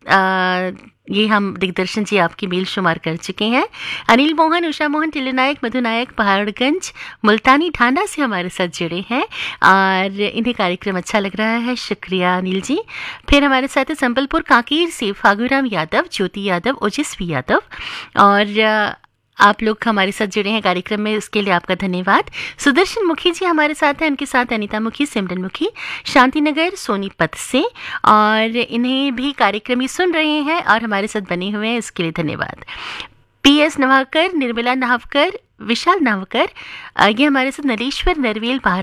ये हम दिग्दर्शन जी आपकी मेल शुमार कर चुके हैं। अनिल मोहन, उषा मोहन, टिल्लू नायक, मधु नायक पहाड़गंज मुल्तानी ढांढा से हमारे साथ जुड़े हैं और इन्हें कार्यक्रम अच्छा लग रहा है। शुक्रिया अनिल जी। फिर हमारे साथ है संबलपुर कांकेर से फागुराम यादव, ज्योति यादव, ओजस्वी यादव और आप लोग हमारे साथ जुड़े हैं कार्यक्रम में, उसके लिए आपका धन्यवाद। सुदर्शन मुखी जी हमारे साथ हैं, उनके साथ अनीता मुखी, सिमरन मुखी, शांतिनगर सोनीपत से, और इन्हें भी कार्यक्रम ही सुन रहे हैं और हमारे साथ बने हुए हैं, इसके लिए धन्यवाद। PS नवाकर, निर्मला नावकर, विशाल नावकर, ये हमारे साथ नरेश्वर नरवेल